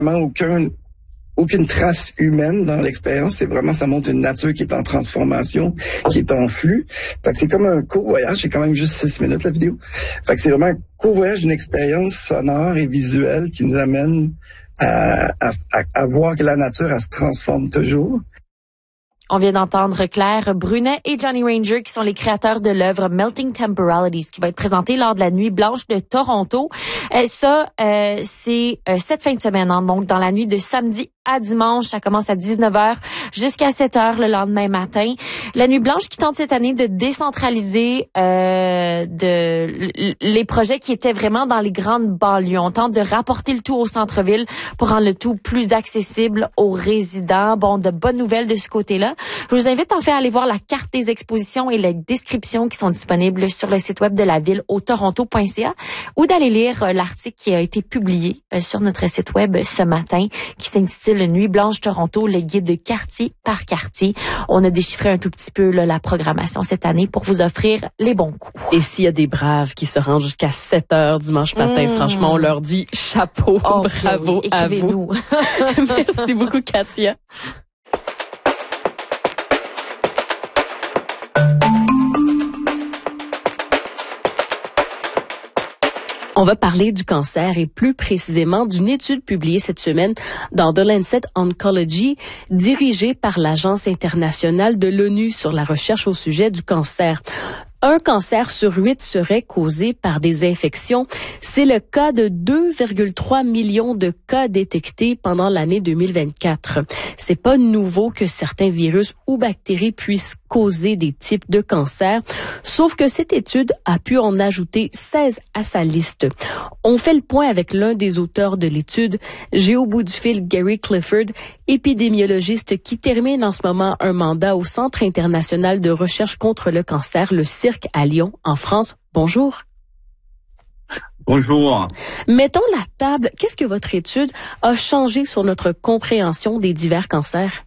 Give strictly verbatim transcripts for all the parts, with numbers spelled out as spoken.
aucun aucune trace humaine dans l'expérience. C'est vraiment, ça montre une nature qui est en transformation, qui est en flux. Fait que c'est comme un court voyage. C'est quand même juste six minutes, la vidéo. Fait que c'est vraiment un court voyage d'une expérience sonore et visuelle qui nous amène à, à, à, à voir que la nature, elle se transforme toujours. On vient d'entendre Claire Brunet et Johnny Ranger, qui sont les créateurs de l'œuvre Melting Temporalities, qui va être présentée lors de la Nuit blanche de Toronto. Euh, ça, euh, c'est euh, cette fin de semaine, hein, donc dans la nuit de samedi à dimanche. Ça commence à dix-neuf heures jusqu'à sept heures le lendemain matin. La Nuit blanche qui tente cette année de décentraliser euh, de les projets qui étaient vraiment dans les grandes banlieues. On tente de rapporter le tout au centre-ville pour rendre le tout plus accessible aux résidents. Bon, de bonnes nouvelles de ce côté-là. Je vous invite en fait à aller voir la carte des expositions et les descriptions qui sont disponibles sur le site web de la ville au toronto point c a ou d'aller lire euh, l'article qui a été publié euh, sur notre site web ce matin qui s'intitule Nuit blanche Toronto, le guide de quartier par quartier. On a déchiffré un tout petit peu là, la programmation cette année pour vous offrir les bons coups. Et s'il y a des braves qui se rendent jusqu'à sept heures dimanche matin, mmh. franchement, on leur dit chapeau, oh, bravo oui, à vous. Merci beaucoup, Katia. On va parler du cancer et plus précisément d'une étude publiée cette semaine dans The Lancet Oncology, dirigée par l'Agence internationale de l'ONU sur la recherche au sujet du cancer. Un cancer sur huit serait causé par des infections. C'est le cas de deux virgule trois millions de cas détectés pendant l'année deux mille vingt-quatre. C'est pas nouveau que certains virus ou bactéries puissent causer des types de cancers, sauf que cette étude a pu en ajouter seize à sa liste. On fait le point avec l'un des auteurs de l'étude, j'ai au bout du fil Gary Clifford, épidémiologiste qui termine en ce moment un mandat au Centre international de recherche contre le cancer, le C I R C à Lyon, en France. Bonjour. Bonjour. Mettons la table. Qu'est-ce que votre étude a changé sur notre compréhension des divers cancers?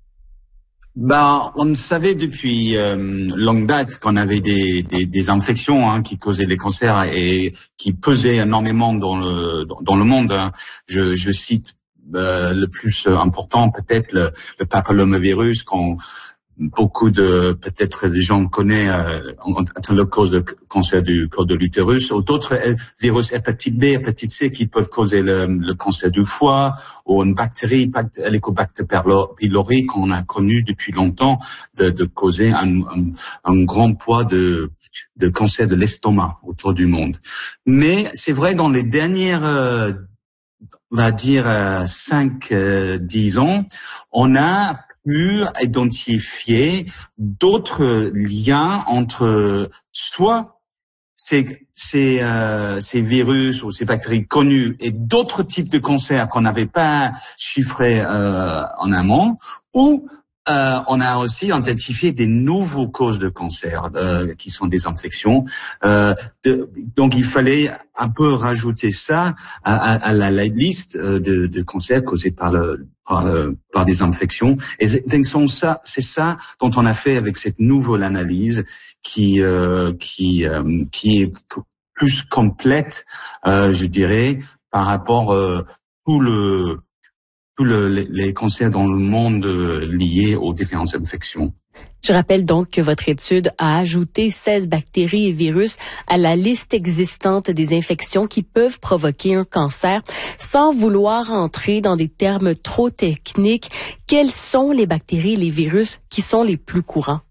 Ben, on savait depuis euh, longue date qu'on avait des, des, des infections hein, qui causaient les cancers et qui pesaient énormément dans le dans le monde. Hein. Je, je cite euh, le plus important, peut-être le, le papillomavirus, qu'on beaucoup de peut-être des gens connaissent euh, en tant que cause de cancer du col de l'utérus, ou d'autres euh, virus hépatite B, hépatite C qui peuvent causer le, le cancer du foie, ou une bactérie, Helicobacter pylori qu'on a connu depuis longtemps de, de causer un, un, un grand poids de de cancer de l'estomac autour du monde. Mais c'est vrai dans les dernières euh, on va dire euh, cinq, euh, dix ans, on a pu identifier d'autres liens entre soit ces ces euh, ces virus ou ces bactéries connues et d'autres types de cancers qu'on n'avait pas chiffrés euh, en amont, ou Euh, on a aussi identifié des nouveaux causes de cancer euh, qui sont des infections. Euh, de, donc il fallait un peu rajouter ça à, à, à la, la liste de, de cancers causés par le par, le, par des infections. Et donc ça, c'est ça dont on a fait avec cette nouvelle analyse qui euh, qui euh, qui est plus complète, euh, je dirais, par rapport euh, tout le tous le, les, les cancers dans le monde euh, liés aux différentes infections. Je rappelle donc que votre étude a ajouté seize bactéries et virus à la liste existante des infections qui peuvent provoquer un cancer. Sans vouloir entrer dans des termes trop techniques, quelles sont les bactéries et les virus qui sont les plus courants?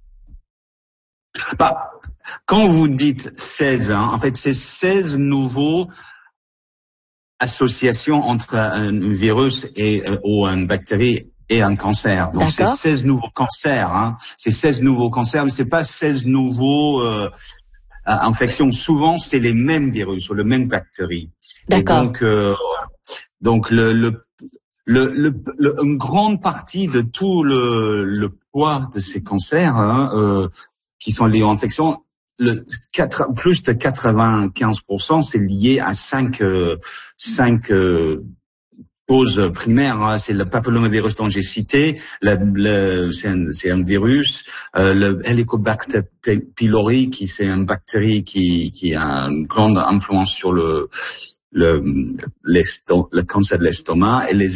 Bah, quand vous dites seize, hein, en fait, c'est seize nouveaux association entre un virus et euh, ou une bactérie et un cancer. Donc c'est seize nouveaux cancers. Hein. C'est seize nouveaux cancers, mais c'est pas seize nouveaux euh, infections. Souvent c'est les mêmes virus ou les mêmes bactéries. D'accord. Et donc euh, donc le le le, le, le une grande partie de tout le le poids de ces cancers hein, euh, qui sont liés aux infections, le quatre, plus de quatre-vingt-quinze pour cent, c'est lié à cinq, euh, cinq euh, causes primaires. Hein. C'est le papillomavirus dont j'ai cité, le, le, c'est, un, c'est un virus, euh, le Helicobacter pylori, qui c'est une bactérie qui, qui a une grande influence sur le le, le cancer de l'estomac, et les